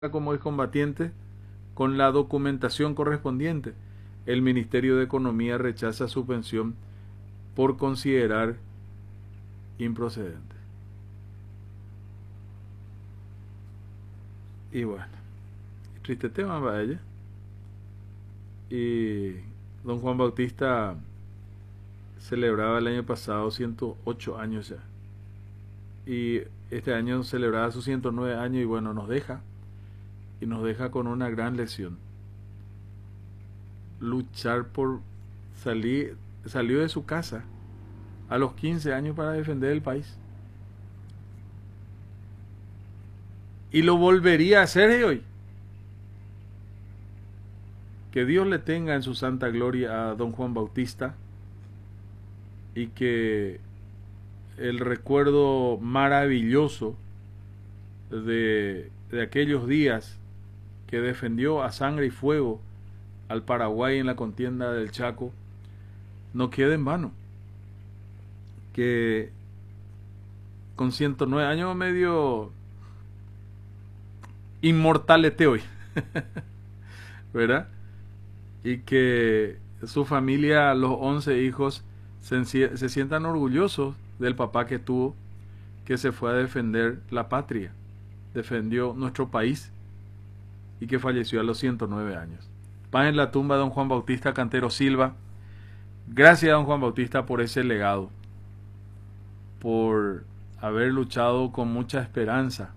como excombatiente con la documentación correspondiente. El Ministerio de Economía rechaza su pensión por considerar improcedente. Y bueno, triste tema para ella. Y don Juan Bautista celebraba el año pasado 108 años ya. Y este año celebraba sus 109 años y bueno, nos deja. Y nos deja con una gran lesión. Luchar por salir, salió de su casa a los 15 años para defender el país. Y lo volvería a hacer hoy. Que Dios le tenga en su santa gloria a don Juan Bautista y que el recuerdo maravilloso de aquellos días que defendió a sangre y fuego al Paraguay en la contienda del Chaco no quede en vano. Que con 109 años medio inmortalete hoy, ¿verdad? Y que su familia, los 11 hijos, se sientan orgullosos del papá que tuvo, que se fue a defender la patria, defendió nuestro país y que falleció a los 109 años. Paz en la tumba de don Juan Bautista Cantero Silva. Gracias a don Juan Bautista por ese legado, por haber luchado con mucha esperanza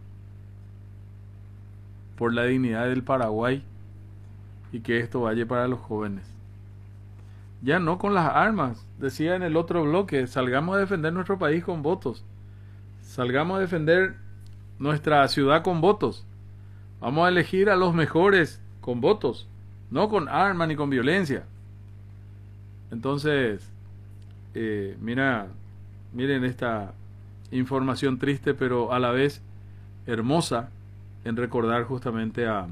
por la dignidad del Paraguay y que esto vaya para los jóvenes. Ya no con las armas, decía en el otro bloque, salgamos a defender nuestro país con votos, salgamos a defender nuestra ciudad con votos, vamos a elegir a los mejores con votos, no con armas ni con violencia. Entonces, miren esta información triste, pero a la vez hermosa en recordar justamente a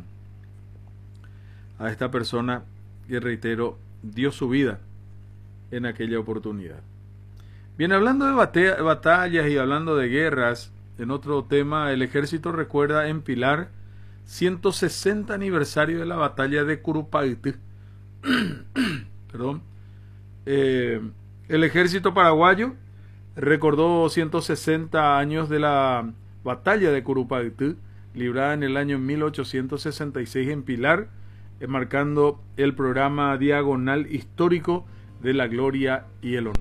esta persona que, reitero, dio su vida en aquella oportunidad. Bien, hablando de batallas y hablando de guerras, en otro tema, el ejército recuerda en Pilar 160 aniversario de la batalla de Curupaytí. Perdón. El ejército paraguayo recordó 160 años de la batalla de Curupaytí, librada en el año 1866 en Pilar, marcando el programa diagonal histórico de la gloria y el honor.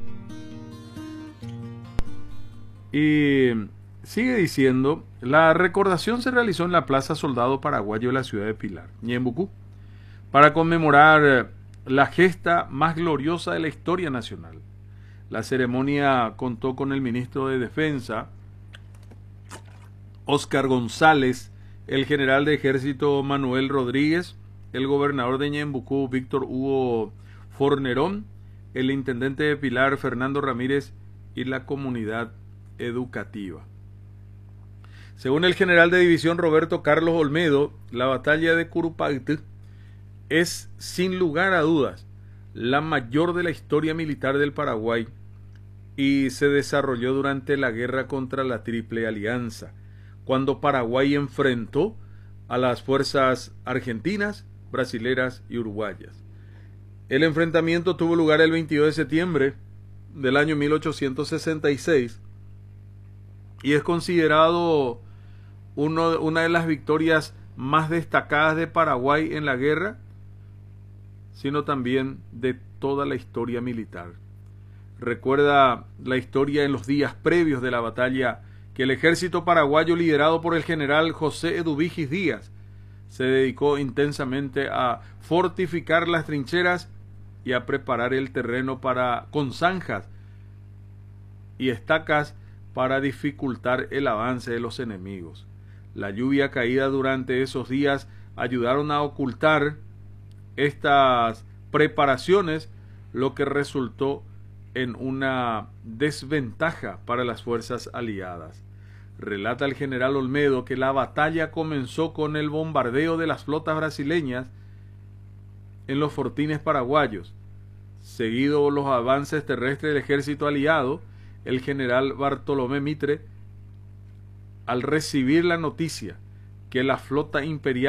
Y sigue diciendo, la recordación se realizó en la Plaza Soldado Paraguayo de la ciudad de Pilar, Ñembucú, para conmemorar la gesta más gloriosa de la historia nacional. La ceremonia contó con el ministro de Defensa, Óscar González, el general de ejército Manuel Rodríguez, el gobernador de Ñembucú, Víctor Hugo Fornerón, el intendente de Pilar, Fernando Ramírez, y la comunidad educativa. Según el general de división Roberto Carlos Olmedo, la batalla de Curupaytí es, sin lugar a dudas, la mayor de la historia militar del Paraguay y se desarrolló durante la guerra contra la Triple Alianza, cuando Paraguay enfrentó a las fuerzas argentinas, brasileras y uruguayas. El enfrentamiento tuvo lugar el 22 de septiembre del año 1866 y es considerado una de las victorias más destacadas de Paraguay en la guerra, sino también de toda la historia militar. Recuerda la historia en los días previos de la batalla que el ejército paraguayo, liderado por el general José Eduvigis Díaz, se dedicó intensamente a fortificar las trincheras y a preparar el terreno con zanjas y estacas para dificultar el avance de los enemigos. La lluvia caída durante esos días ayudaron a ocultar estas preparaciones, lo que resultó en una desventaja para las fuerzas aliadas. Relata el general Olmedo que la batalla comenzó con el bombardeo de las flotas brasileñas en los fortines paraguayos. Seguido los avances terrestres del ejército aliado, el general Bartolomé Mitre, al recibir la noticia que la flota imperial